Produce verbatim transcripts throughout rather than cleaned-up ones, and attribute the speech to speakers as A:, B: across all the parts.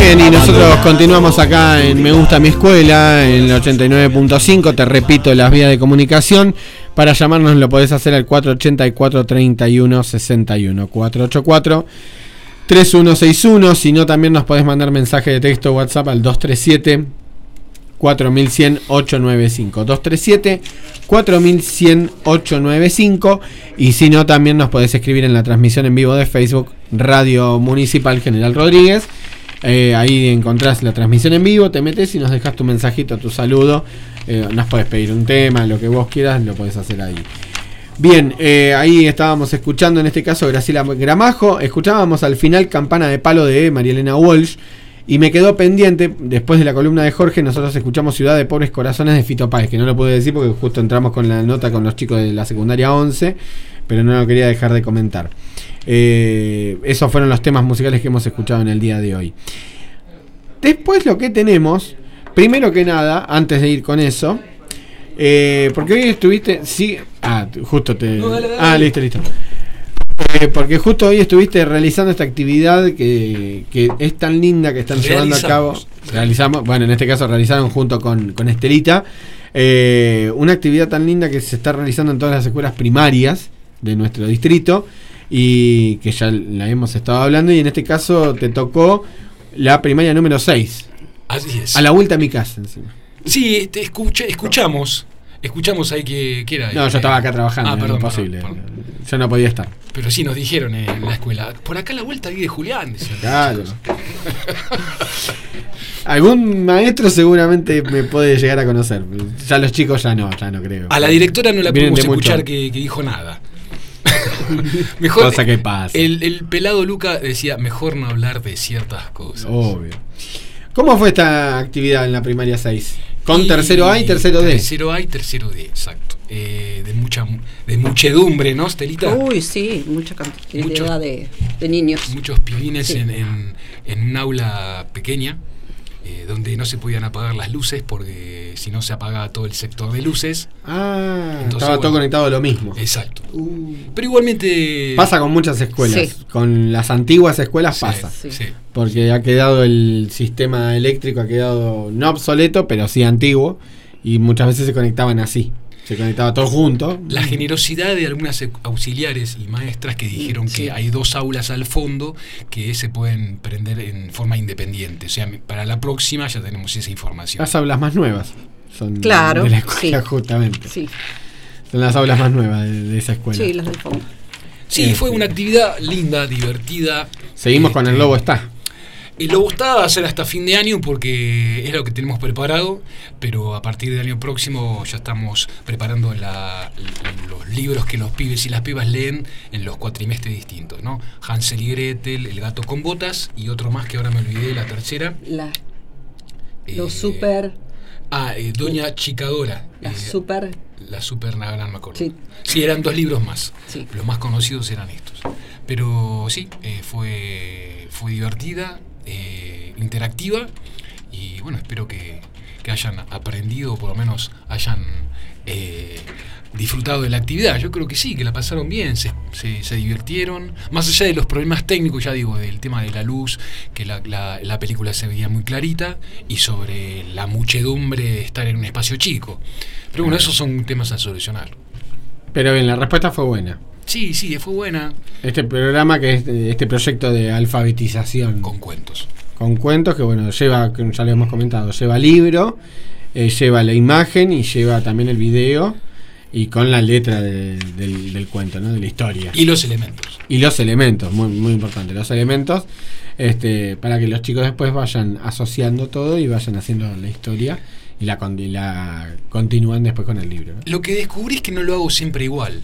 A: Bien, y nosotros continuamos acá en Me Gusta Mi Escuela, en el ochenta y nueve punto cinco. Te repito, las vías de comunicación. Para llamarnos lo podés hacer al cuatro ocho cuatro, treinta y uno, sesenta y uno. cuatro ocho cuatro, treinta y uno sesenta y uno. Si no, también nos podés mandar mensaje de texto o WhatsApp al dos tres siete, cuatro mil cien, ocho nueve cinco. dos tres siete, cuatro mil cien, ocho nueve cinco. Y si no, también nos podés escribir en la transmisión en vivo de Facebook, Radio Municipal General Rodríguez. Eh, ahí encontrás la transmisión en vivo, te metes y nos dejas tu mensajito, tu saludo. Eh, nos podés pedir un tema, lo que vos quieras, lo podés hacer ahí. Bien, eh, ahí estábamos escuchando en este caso Graciela Gramajo. Escuchábamos al final Campana de Palo de María Elena Walsh. Y me quedó pendiente, después de la columna de Jorge, nosotros escuchamos Ciudad de Pobres Corazones de Fito Páez, que no lo pude decir porque justo entramos con la nota con los chicos de la secundaria once, pero no lo quería dejar de comentar. Eh, esos fueron los temas musicales que hemos escuchado en el día de hoy. Después lo que tenemos, primero que nada, antes de ir con eso, eh, porque hoy estuviste, sí, ah, justo te, no, dale, dale. ah, listo, listo. Eh, porque justo hoy estuviste realizando esta actividad que, que es tan linda que están llevando a cabo. Realizamos, bueno, en este caso realizaron junto con, con Estelita, eh, una actividad tan linda que se está realizando en todas las escuelas primarias de nuestro distrito y que ya la hemos estado hablando, y en este caso te tocó la primaria número seis.
B: Así es.
A: A la vuelta a mi casa encima.
B: Sí, te escuché, escuchamos. Escuchamos ahí que, que era.
A: No, yo estaba acá trabajando,
B: ah,
A: era
B: perdón,
A: imposible.
B: Perdón, perdón.
A: Yo no podía estar.
B: Pero sí nos dijeron en la escuela, por acá a la vuelta vi de Julián.
A: Claro. Algún maestro seguramente me puede llegar a conocer. Ya los chicos ya no, ya no creo.
B: A la directora no la
A: Vienen
B: pudimos escuchar
A: mucho.
B: que, que dijo nada. Mejor,
A: cosa que pasa.
B: El, el pelado Luca decía, mejor no hablar de ciertas cosas.
A: Obvio. ¿Cómo fue esta actividad en la primaria seis? Con
B: y
A: tercero A y tercero D.
B: Tercero A y tercero D, exacto. Eh, de mucha de muchedumbre, ¿no, Estelita?
C: Uy, sí, mucha cantidad Mucho, de, de niños.
B: Muchos pibines sí. en, en, en un aula pequeña, eh, donde no se podían apagar las luces, porque si no se apagaba todo el sector de luces.
A: Ah,
B: entonces,
A: estaba
B: bueno,
A: todo conectado a lo mismo.
B: Exacto.
A: Uh.
B: Pero igualmente...
A: Pasa con muchas escuelas.
C: Sí.
A: Con las antiguas escuelas
B: sí,
A: pasa.
B: Sí. Sí.
A: Porque ha quedado el sistema eléctrico, ha quedado no obsoleto, pero sí antiguo. Y muchas veces se conectaban así. Se conectaba todo junto.
B: La generosidad de algunas auxiliares y maestras que dijeron sí. que hay dos aulas al fondo que se pueden prender en forma independiente. O sea, para la próxima ya tenemos esa información.
A: Las aulas más nuevas son
C: claro,
A: de la escuela,
C: sí.
A: justamente.
C: Sí.
A: Son las aulas más nuevas de, de esa escuela.
C: Sí, las del fondo.
B: Sí, eh, fue una actividad linda, divertida.
A: Seguimos
B: este,
A: con el Lobo Está.
B: El Lobo Está va a ser hasta fin de año porque es lo que tenemos preparado, pero a partir del año próximo ya estamos preparando la, los libros que los pibes y las pibas leen en los cuatrimestres distintos, ¿no? Hansel y Gretel, El gato con botas y otro más que ahora me olvidé, la tercera.
C: La,
B: eh,
C: los super...
B: Ah, eh, Doña Chicadora.
C: La
B: eh,
C: super...
B: La super Nagana, no me acuerdo.
C: Sí.
B: sí, eran dos libros más.
C: Sí.
B: Los más conocidos eran estos. Pero sí, eh, fue, fue divertida. Eh, interactiva y bueno, espero que, que hayan aprendido o por lo menos hayan eh, disfrutado de la actividad. Yo creo que sí, que la pasaron bien, se, se, se divirtieron, más allá de los problemas técnicos, ya digo, del tema de la luz, que la, la, la película se veía muy clarita, y sobre la muchedumbre de estar en un espacio chico, pero bueno, esos son temas a solucionar.
A: Pero bien, la respuesta fue buena.
B: Sí, sí, fue buena.
A: Este programa que es este proyecto de alfabetización.
B: Con cuentos.
A: Con cuentos que, bueno, lleva, ya lo hemos comentado, lleva libro, eh, lleva la imagen y lleva también el video y con la letra de, del, del cuento, ¿no? De la historia.
B: Y los elementos.
A: Y los elementos, muy, muy importante. Los elementos, este, para que los chicos después vayan asociando todo y vayan haciendo la historia y la, y la continúan después con el libro, ¿no?
B: Lo que descubrí es que no lo hago siempre igual.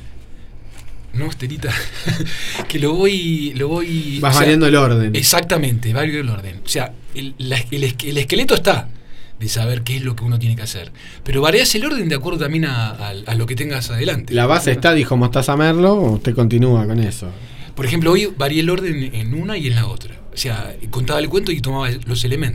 B: No, Estelita, que lo voy, lo voy.
A: Vas o sea, variando el orden.
B: Exactamente, vario el orden. O sea, el, la, el, el esqueleto está de saber qué es lo que uno tiene que hacer, pero varias el orden de acuerdo también a, a, a lo que tengas adelante.
A: La base está, dijo Mostaza Merlo, o usted continúa con eso.
B: Por ejemplo, hoy varié el orden en una y en la otra. O sea, contaba el cuento y tomaba los elementos.